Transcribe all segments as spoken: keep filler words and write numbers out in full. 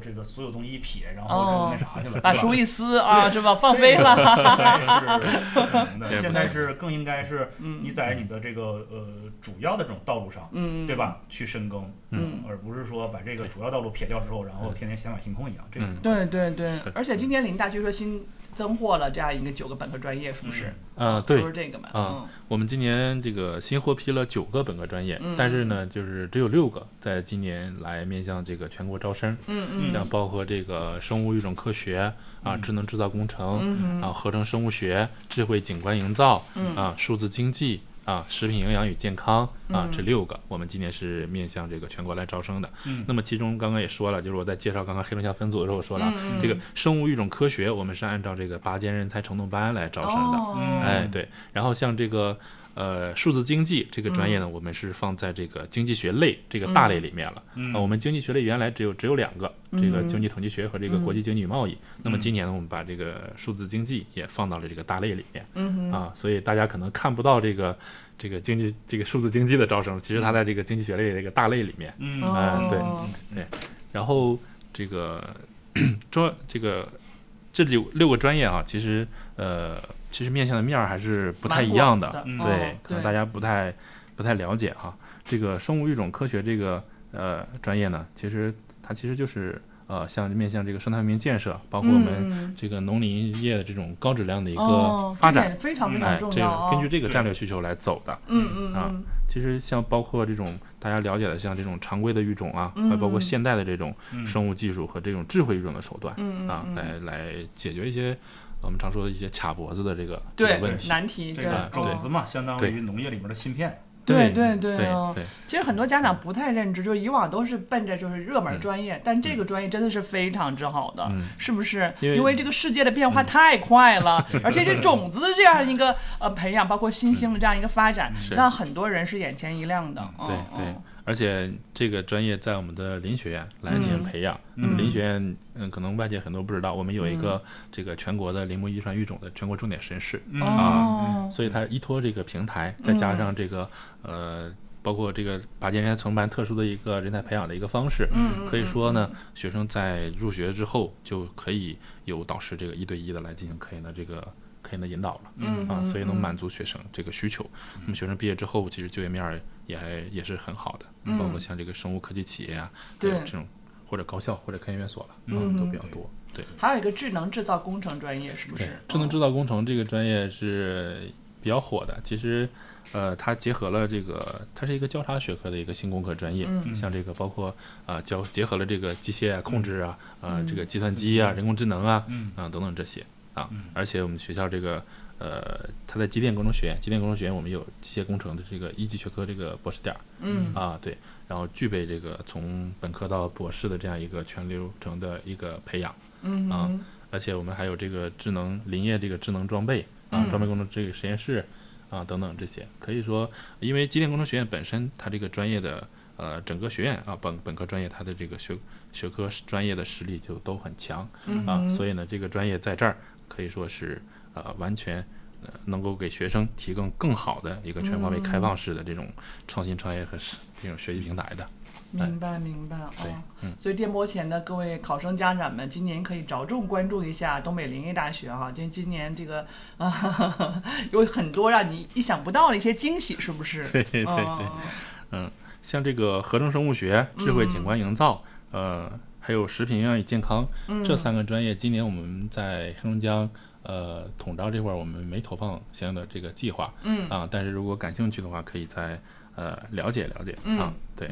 这个所有东西一撇，然后就那啥去了， 把书一撕啊，是吧？放飞了。 是现在是更应该是你在你的这个呃主要的这种道路上，嗯，对吧？去深耕，嗯，而不是说把这个主要道路撇掉之后，然后天天想马星空一样。这个对对对，而且今年林大据说新增获了这样一个九个本科专业，是不是？ 嗯，对， 说这个嘛。 嗯，我们今年这个新获批了九个本科专业，但是呢，就是只有六个在今年来面向这个全国招生。嗯嗯，像包括这个生物育种科学啊、智能制造工程啊、合成生物学、智慧景观营造啊、数字经济。啊，食品营养与健康啊，这六个我们今年是面向这个全国来招生的。嗯，那么其中刚刚也说了，就是我在介绍刚刚黑龙江分组的时候说了，嗯、这个生物育种科学我们是按照这个拔尖人才承诺班来招生的。哦、哎，对。然后像这个呃数字经济这个专业呢，嗯、我们是放在这个经济学类这个大类里面了。嗯、啊，我们经济学类原来只有只有两个，嗯、这个经济统计学和这个国际经济与贸易。嗯、那么今年呢，我们把这个数字经济也放到了这个大类里面。嗯啊，所以大家可能看不到这个。这个经济这个数字经济的招生，其实它在这个经济学类这个大类里面，嗯，呃、对对，然后这个专这个这六六个专业啊，其实呃其实面向的面还是不太一样的， 的对， 哦、 可能大家不太不太了解哈。这个生物育种科学这个呃专业呢，其实它其实就是呃像面向这个生态文明建设，包括我们这个农林业的这种高质量的一个发展， 哦、非常非常重要、 哎，这个根据这个战略需求来走的。 嗯嗯啊，其实像包括这种大家了解的，像这种常规的育种啊，还、嗯、包括现代的这种生物技术和这种智慧育种的手段，嗯啊，来来解决一些我们常说的一些卡脖子的这个这个问题难题。 这个种子嘛，相当于农业里面的芯片。 对对对对、哦、 对， 其实很多家长不太认知，就是以往都是奔着就是热门专业，嗯、但这个专业真的是非常之好的，嗯、是不是？因为, 因为这个世界的变化太快了，嗯、而且这种子的这样一个呃培养，包括新兴的这样一个发展，嗯、让很多人是眼前一亮的。 嗯、对对。嗯而且这个专业在我们的林学院来进行培养。嗯、那么林学院，嗯，可能外界很多不知道，我们有一个这个全国的林木遗传育种的全国重点实验室、嗯、啊，所以它依托这个平台，再加上这个、嗯、呃，包括这个拔尖人才承办特殊的一个人才培养的一个方式，嗯，可以说呢，学生在入学之后就可以有导师这个一对一的来进行科研的这个。科研的引导了，嗯啊，所以能满足学生这个需求。嗯、那么学生毕业之后，其实就业面也还也是很好的，嗯、包括像这个生物科技企业啊， 对这种或者高校或者科研院所了，嗯，都比较多。对， 还有一个智能制造工程专业，是不是？ 智能制造工程这个专业是比较火的，其实。呃，它结合了这个，它是一个交叉学科的一个新工科专业，嗯、像这个包括啊，交、呃、结合了这个机械啊、控制啊，呃，嗯、这个计算机啊、人工智能啊，嗯啊等等这些啊，嗯、而且我们学校这个呃，它在机电工程学院，机电工程学院我们有机械工程的这个一级学科这个博士点，嗯啊对，然后具备这个从本科到博士的这样一个全流程的一个培养，嗯啊，而且我们还有这个智能林业这个智能装备啊，装备工程这个实验室。啊，等等这些，可以说，因为机电工程学院本身它这个专业的呃整个学院啊本本科专业它的这个学学科专业的实力就都很强、嗯、啊，所以呢这个专业在这儿可以说是呃完全呃能够给学生提供更好的一个全方位开放式的这种创新创业和这种学习平台的。 明白明白对、 哦嗯， 所以电波前的各位考生家长们，今年可以着重关注一下东北林业大学哈，今今年这个啊呵呵有很多让你意想不到的一些惊喜，是不是？ 对对对，哦、嗯，像这个合成生物学、智慧景观营造，嗯、呃，还有食品营养与健康、嗯、这三个专业，今年我们在黑龙江呃统招这块我们没投放相应的这个计划，嗯啊，但是如果感兴趣的话，可以再呃了解了解、嗯、啊，对。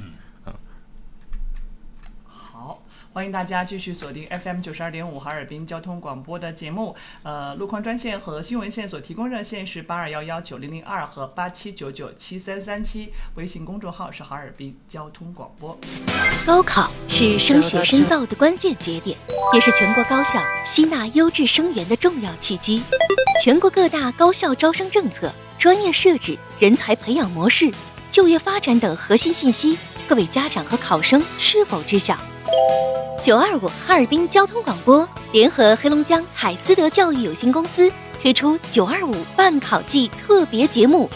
好，欢迎大家继续锁定 F M 九十二点五哈尔滨交通广播的节目。呃，路况专线和新闻线所提供热线是八二幺幺九零零二和八七九九七三三七，微信公众号是哈尔滨交通广播。 高考是升学深造的关键节点，也是全国高校吸纳优质生源的重要契机。全国各大高校招生政策、专业设置、人才培养模式、就业发展等核心信息，各位家长和考生是否知晓？九二五哈尔滨交通广播联合黑龙江海思德教育有限公司推出九二五办考季特别节目，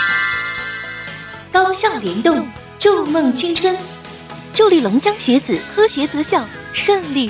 高校联动，筑梦青春，助力龙江学子科学择校顺利